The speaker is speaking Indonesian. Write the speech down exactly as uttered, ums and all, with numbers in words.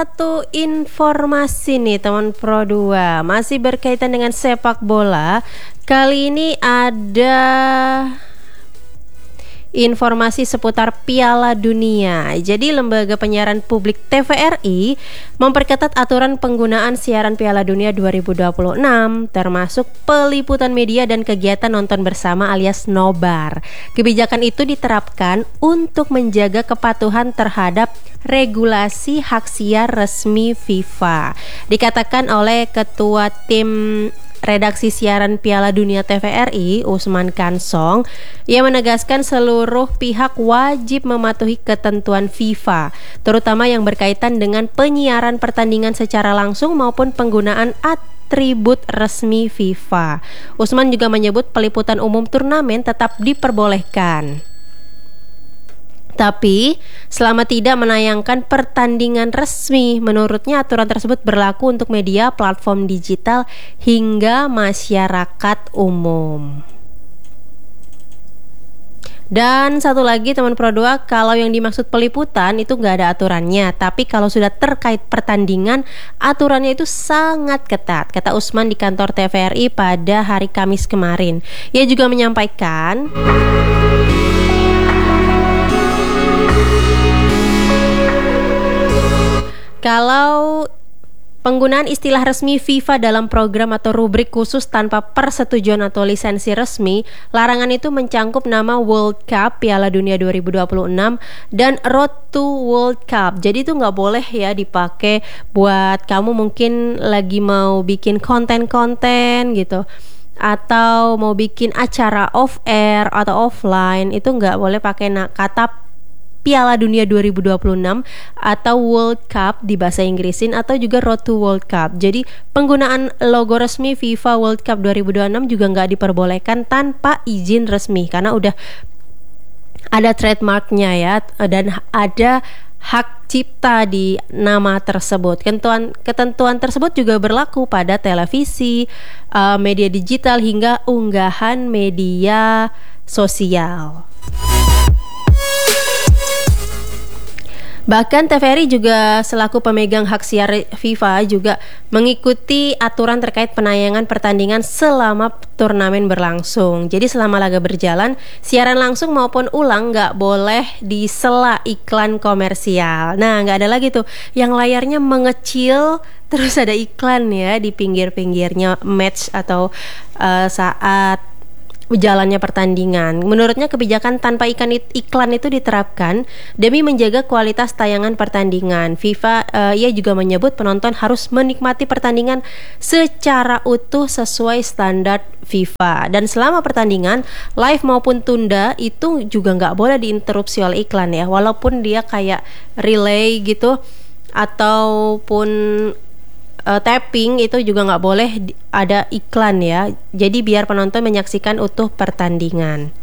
Satu informasi nih teman Pro dua, masih berkaitan dengan sepak bola. Kali ini ada informasi seputar Piala Dunia. Jadi Lembaga Penyiaran Publik T V R I memperketat aturan penggunaan siaran Piala Dunia dua ribu dua puluh enam, termasuk peliputan media dan kegiatan nonton bersama alias nobar. Kebijakan itu diterapkan untuk menjaga kepatuhan terhadap regulasi hak siar resmi FIFA. Dikatakan oleh Ketua Tim Redaksi Siaran Piala Dunia T V R I, Usman Kansong, ia menegaskan seluruh pihak wajib mematuhi ketentuan FIFA, terutama yang berkaitan dengan penyiaran pertandingan secara langsung maupun penggunaan atribut resmi FIFA. Usman juga menyebut peliputan umum turnamen tetap diperbolehkan, tapi selama tidak menayangkan pertandingan resmi. Menurutnya aturan tersebut berlaku untuk media, platform digital, hingga masyarakat umum. Dan satu lagi teman Pro dua, kalau yang dimaksud peliputan itu nggak ada aturannya, tapi kalau sudah terkait pertandingan, aturannya itu sangat ketat, kata Usman di kantor T V R I pada hari Kamis kemarin. Ia juga menyampaikan kalau penggunaan istilah resmi FIFA dalam program atau rubrik khusus tanpa persetujuan atau lisensi resmi, larangan itu mencangkup nama World Cup Piala Dunia dua ribu dua puluh enam dan Road to World Cup. Jadi itu nggak boleh ya dipakai buat kamu mungkin lagi mau bikin konten-konten gitu, atau mau bikin acara off air atau offline, itu nggak boleh pakai kata Piala Dunia dua ribu dua puluh enam atau World Cup di bahasa Inggrisin, atau juga Road to World Cup. Jadi penggunaan logo resmi FIFA World Cup dua ribu dua puluh enam juga nggak diperbolehkan tanpa izin resmi, karena udah ada trademarknya ya, dan ada hak cipta di nama tersebut. Ketentuan, ketentuan tersebut juga berlaku pada televisi, uh, media digital, hingga unggahan media sosial. Bahkan T V R I juga selaku pemegang hak siar FIFA juga mengikuti aturan terkait penayangan pertandingan selama turnamen berlangsung. Jadi selama laga berjalan, siaran langsung maupun ulang nggak boleh disela iklan komersial. Nah, nggak ada lagi tuh yang layarnya mengecil terus ada iklan ya di pinggir-pinggirnya match atau uh, saat jalannya pertandingan. Menurutnya kebijakan tanpa ikan iklan itu diterapkan demi menjaga kualitas tayangan pertandingan. FIFA uh, ia juga menyebut penonton harus menikmati pertandingan secara utuh sesuai standar FIFA. Dan selama pertandingan live maupun tunda itu juga nggak boleh diinterupsi oleh iklan ya, walaupun dia kayak relay gitu ataupun Uh, tapping, itu juga nggak boleh ada iklan ya. Jadi biar penonton menyaksikan utuh pertandingan.